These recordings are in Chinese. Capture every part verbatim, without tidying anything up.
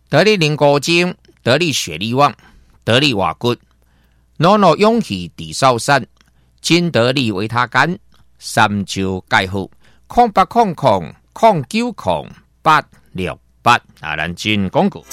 得力灵骨精，得力血力旺，得力瓦骨，脑脑勇气地少山，金得力维他干，三招介好，空八空空空九空八六八啊，咱进广告。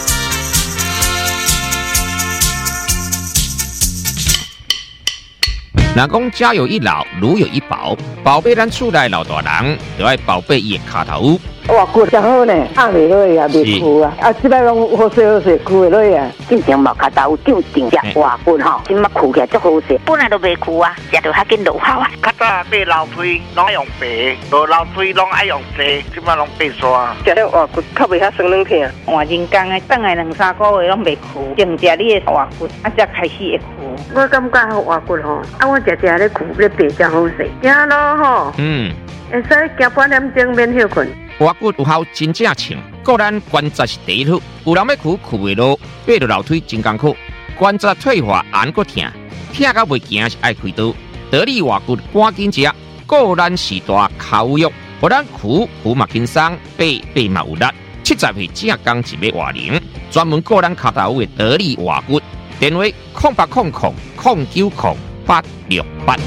若讲家有一老，如有一宝，宝贝咱厝内老大人，就要宝贝伊的脚头。 哇，骨真好呢，压袂落啊，袂枯啊，啊，即摆拢好势好势，枯会落啊。 进前毛脚头有定定只哇骨吼，今麦枯起来足好势，本来都袂枯啊，食着较紧落效啊。 较早买老腿拢用白，无老腿拢爱用细，即摆拢白刷。 食了哇骨较袂遐酸软疼， 换人工的，等来两三个月拢袂枯，净食你的哇骨，啊，才开始会枯。 我感觉哇骨吼，啊，我食食咧枯咧白真好势，行咯吼。 嗯， 会使行半点钟免休困。 瓦骨有效真正强，个咱关节是第一好。有人要苦苦袂落，爬着楼梯真艰苦，关节退化按个疼，疼到袂行是爱开刀。得力瓦骨赶紧食，个咱是大口肉，互咱苦苦嘛轻松，爬爬嘛有力。七十岁正刚一尾瓦零，专门个咱脚头的得力瓦骨，电话空八空空空九空八六八。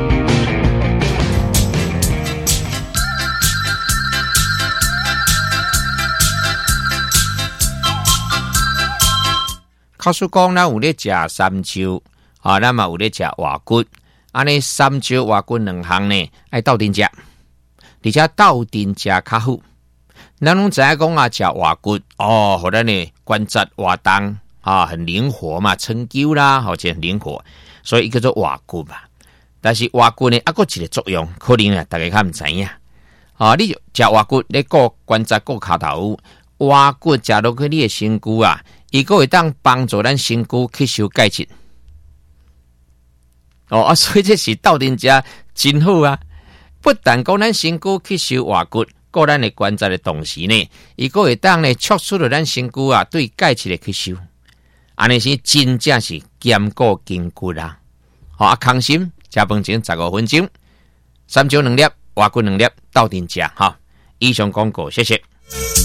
假使讲咱有咧食三招，啊，咱嘛有咧食瓦骨，安尼三招瓦骨两项呢，爱斗阵食，而且斗阵食较好。咱拢知影讲啊，食瓦骨哦，互咱呢关节活动啊，很灵活嘛，撑灸啦，或者很灵活，所以叫做瓦骨嘛。但是瓦骨呢，还有一个作用，可能啊，大家较唔知影。啊，你食瓦骨，你顾关节顾骹头，瓦骨食落去你的身躯啊。伊个会当帮助咱身躯吸收钙质，哦啊，所以这是斗阵食真好啊！不但讲咱身躯吸收瓦骨，个咱的关节的同时呢，伊个会当呢促使了咱身躯啊对钙质的吸收，安尼是真正是坚固筋骨啦！好啊，康心食饭前十五分钟，三招两粒，瓦骨两粒，斗阵食哈。以上广告，谢谢。